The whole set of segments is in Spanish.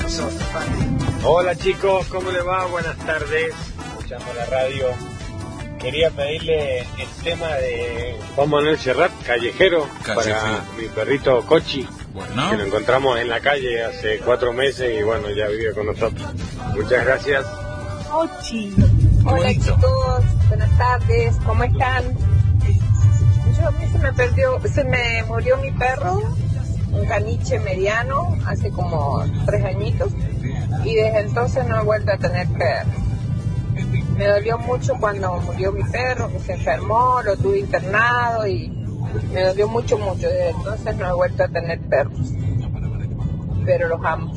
Hola chicos, ¿cómo les va? Buenas tardes. Escuchando la radio. Quería pedirle el tema de Juan Manuel Serrat, Callejero, para mi perrito Cochi, que lo encontramos en la calle hace 4 meses y bueno, ya vive con nosotros. Muchas gracias. Cochi. Hola chicos, buenas tardes, ¿cómo están? A mí se me murió mi perro, un caniche mediano, hace como 3 añitos, y desde entonces no he vuelto a tener perro. Me dolió mucho cuando murió mi perro, que se enfermó, lo tuve internado y me dolió mucho, desde entonces no he vuelto a tener perros, pero los amo.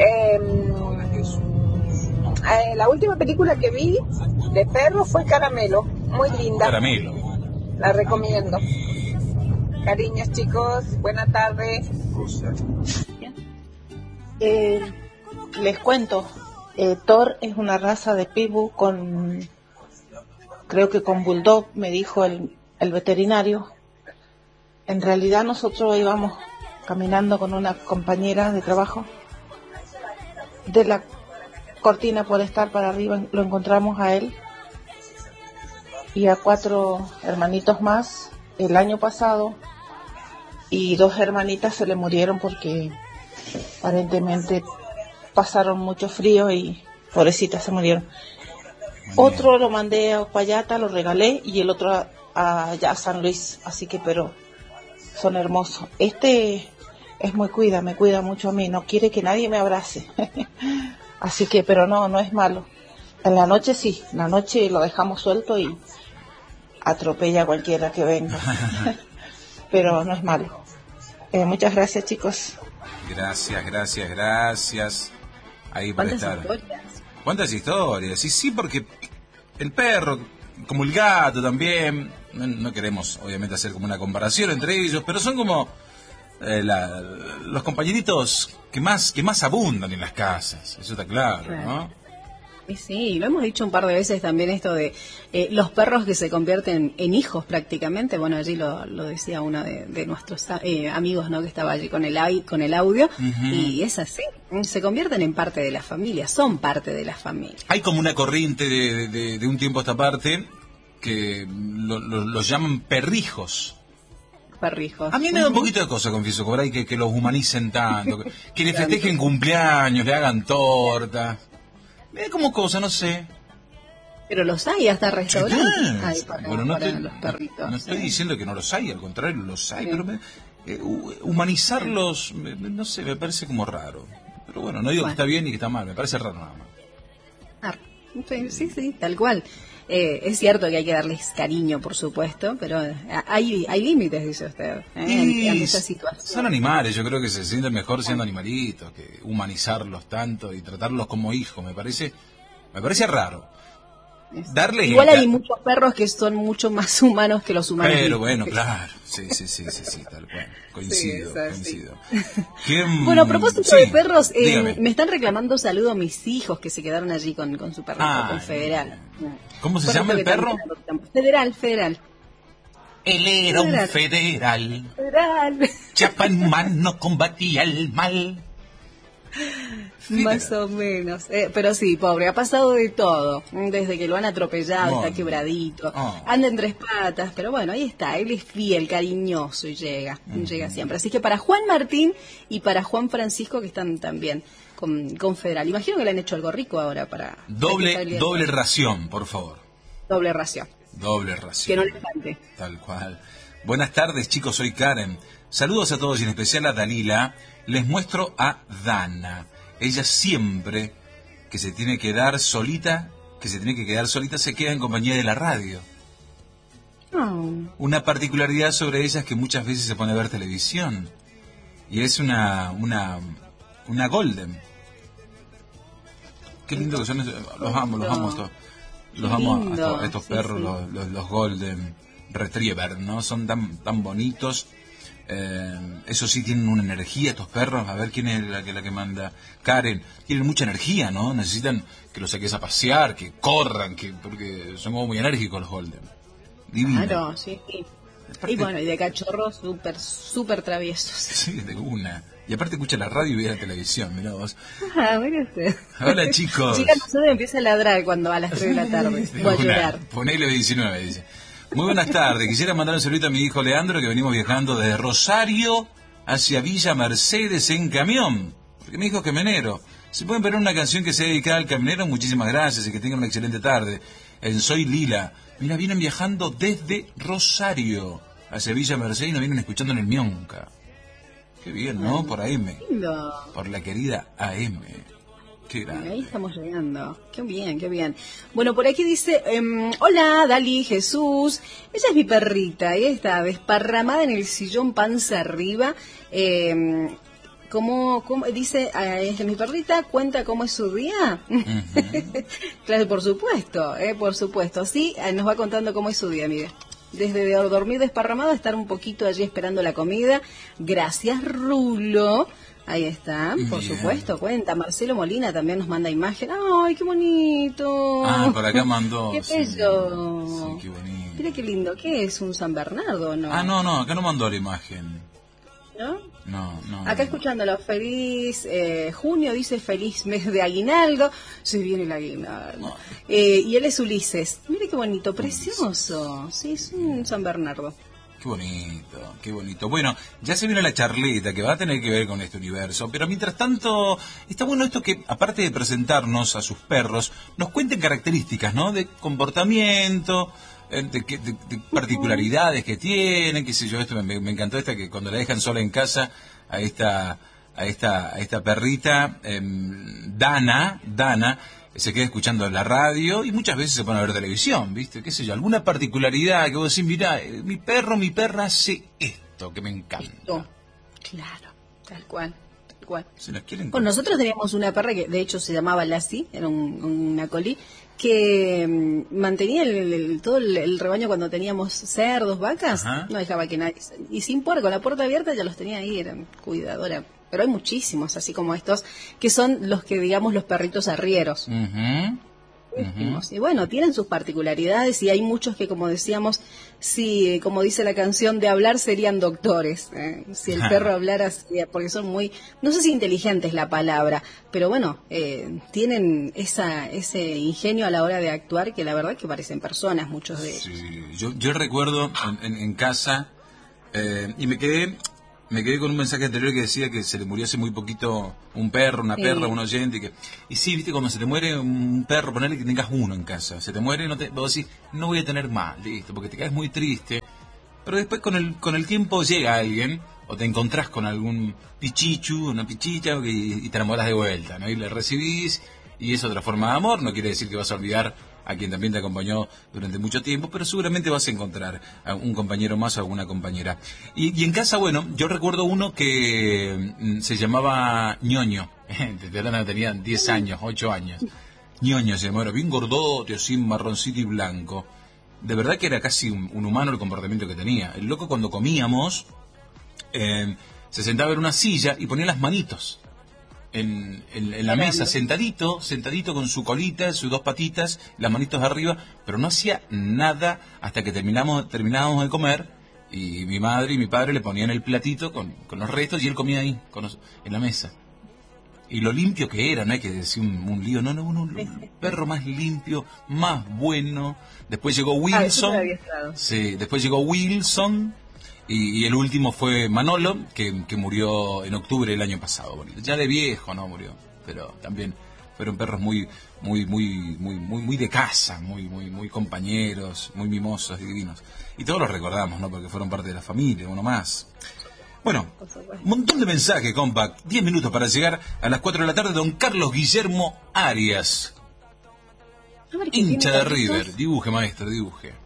La última película que vi de perros fue Caramelo, muy linda. Caramelo. La recomiendo. Cariños chicos, buenas tardes. Les cuento, Thor es una raza de pitbull creo que con bulldog, me dijo el veterinario. En realidad nosotros íbamos caminando con una compañera de trabajo, de la cortina por estar para arriba lo encontramos a él y a 4 hermanitos más el año pasado, y 2 hermanitas se le murieron porque aparentemente pasaron mucho frío y pobrecitas se murieron. Otro lo mandé a Payata, lo regalé, y el otro allá a San Luis, así que pero son hermosos. Este es muy me cuida mucho a mí, no quiere que nadie me abrace. Así que, pero no es malo. En la noche sí, en la noche lo dejamos suelto y atropella a cualquiera que venga. Pero no es malo. Muchas gracias chicos. Gracias. Ahí por estar. ¿Cuántas historias? Sí, porque el perro, como el gato también, no queremos obviamente hacer como una comparación entre ellos, pero son como los compañeritos que más abundan en las casas, eso está claro, ¿no? Sí, lo hemos dicho un par de veces también esto de los perros que se convierten en hijos prácticamente. Bueno, allí lo decía uno de nuestros amigos, ¿no? Que estaba allí con el audio. Uh-huh. Y es así, se convierten en parte de la familia, son parte de la familia. Hay como una corriente de un tiempo a esta parte que los llaman perrijos. A mí me da un poquito de cosa, confieso, por ahí que los humanicen tanto, que le festejen cumpleaños, le hagan torta. Me da como cosa, no sé. Pero los hay, hasta restaurantes hay para los perritos. No estoy diciendo que no los hay, al contrario, los hay, pero humanizarlos, no sé, me parece como raro. Pero bueno, no digo que está bien ni que está mal, me parece raro nada más. Sí, tal cual. Es cierto que hay que darles cariño, por supuesto, pero hay límites, dice usted, en esa situación. Son animales, yo creo que se sienten mejor siendo animalitos que humanizarlos tanto y tratarlos como hijos. Me parece raro. Igual hay muchos perros que son mucho más humanos que los humanos. Pero bueno, claro, sí, tal cual. Coincido. Bueno, a propósito de perros, me están reclamando saludo a mis hijos que se quedaron allí con su perrito, con Federal. ¿Cómo se llama el perro? Federal. Él era un federal. Chapa en mano combatía el mal. Más o menos, pero sí, pobre, ha pasado de todo, desde que lo han atropellado, está quebradito, anda en 3 patas, pero bueno, ahí está, él es fiel, cariñoso y llega siempre. Así que para Juan Martín y para Juan Francisco, que están también con Federal, imagino que le han hecho algo rico ahora para... Doble ración, por favor. Doble ración. Que no le falte. Tal cual. Buenas tardes, chicos, soy Karen. Saludos a todos y en especial a Dalila. Les muestro a Dana. Ella siempre que se tiene que quedar solita, se queda en compañía de la radio. Una particularidad sobre ella es que muchas veces se pone a ver televisión. Y es una golden. Qué lindo que son, los amo a estos perros, sí. Los golden retriever, ¿no? Son tan bonitos. Eso sí, tienen una energía estos perros. A ver quién es la que manda. Karen, tienen mucha energía, ¿no? Necesitan que los saques a pasear, que corran, porque son como muy enérgicos los golden. Divino. Claro, sí. Y bueno, y de cachorros súper traviesos. Sí, de una. Y aparte escucha la radio y ve la televisión, mirá vos. Mira usted. Hola, chicos. Chica, no se empieza a ladrar cuando va a las 3 de la tarde. Voy a llorar. Ponele 19, dice. Muy buenas tardes. Quisiera mandar un saludito a mi hijo Leandro, que venimos viajando desde Rosario hacia Villa Mercedes en camión. Porque mi hijo es camionero. Si pueden poner una canción que sea dedicada al camionero, muchísimas gracias y que tengan una excelente tarde. En Soy Lila. Mira, vienen viajando desde Rosario hacia Villa Mercedes y nos vienen escuchando en el Mionca. Qué bien, ¿no? Por AM. Lindo. Por la querida AM. Qué grande. Ahí estamos llegando. Qué bien, qué bien. Bueno, por aquí dice, hola, Dali, Jesús. Ella es mi perrita. Ella está desparramada en el sillón, panza arriba. ¿Cómo dice, mi perrita cuenta cómo es su día? Uh-huh. Claro, por supuesto. Sí, nos va contando cómo es su día, mire. Desde dormir desparramado a estar un poquito allí esperando la comida. Gracias, Rulo. Ahí está, por supuesto, cuenta. Marcelo Molina también nos manda imagen. ¡Ay, qué bonito! Ah, por acá mandó. ¡Qué bello! Sí, qué bonito. Mira qué lindo. ¿Qué es? ¿Un San Bernardo, no? Ah, no, acá no mandó la imagen. ¿No? No. Acá escuchándolo, feliz junio, dice feliz mes de aguinaldo. Se viene el aguinaldo. No. Y él es Ulises. Mire qué bonito, precioso. Sí, es un San Bernardo. Qué bonito. Bueno, ya se viene la charleta que va a tener que ver con este universo, pero mientras tanto, está bueno esto que, aparte de presentarnos a sus perros, nos cuenten características, ¿no? De comportamiento, de particularidades que tienen, qué sé yo. Esto me encantó esta, que cuando la dejan sola en casa a esta perrita, Dana, se queda escuchando la radio y muchas veces se pone a ver televisión, ¿viste? Qué sé yo, alguna particularidad que vos decís, mirá, mi perra hace esto que me encanta. Esto. Claro, tal cual. Se las quieren. Bueno, nosotros teníamos una perra que de hecho se llamaba Lassie, era una collie, que mantenía todo el rebaño cuando teníamos cerdos, vacas. Ajá. No dejaba que nadie... Y sin con la puerta abierta ya los tenía ahí, eran cuidadora. Pero hay muchísimos, así como estos, que son los que, digamos, los perritos arrieros. Uh-huh. Uh-huh. Y bueno, tienen sus particularidades y hay muchos que, como decíamos, sí, como dice la canción, de hablar serían doctores. Si el perro hablara, porque son muy, no sé si inteligente es la palabra, pero bueno, tienen ese ingenio a la hora de actuar que la verdad que parecen personas, muchos de ellos. Sí, yo recuerdo en casa, y me quedé con un mensaje anterior que decía que se le murió hace muy poquito un perro, una perra, un oyente. Y sí, viste, cuando se te muere un perro, ponele que tengas uno en casa. Se te muere, vos decís, no voy a tener más, listo, porque te quedas muy triste. Pero después con el tiempo llega alguien, o te encontrás con algún pichichu, una pichicha, y te enamoras de vuelta, ¿no? Y le recibís, y es otra forma de amor. No quiere decir que vas a olvidar a quien también te acompañó durante mucho tiempo, pero seguramente vas a encontrar a un compañero más o alguna compañera. Y en casa, bueno, yo recuerdo uno que se llamaba Ñoño. Tenía 10 años, 8 años. Ñoño se llamaba, era bien gordote, así marroncito y blanco. De verdad que era casi un humano el comportamiento que tenía. El loco, cuando comíamos, se sentaba en una silla y ponía las manitos en la mesa, sentadito con su colita, sus dos patitas, las manitos arriba, pero no hacía nada hasta que terminábamos de comer, y mi madre y mi padre le ponían el platito con los restos y él comía ahí, en la mesa. Y lo limpio que era, no hay que decir un lío, un perro más limpio, más bueno. Después llegó Wilson. Después llegó Wilson. Y el último fue Manolo, que murió en octubre del año pasado. Ya de viejo no murió, pero también fueron perros muy de casa, muy compañeros, muy mimosos, divinos. Y todos los recordamos, ¿no? Porque fueron parte de la familia, uno más. Bueno, un montón de mensajes, compa. 10 minutos para llegar a las 4 de la tarde. Don Carlos Guillermo Arias, hincha de River. Dibuje, maestro, dibuje.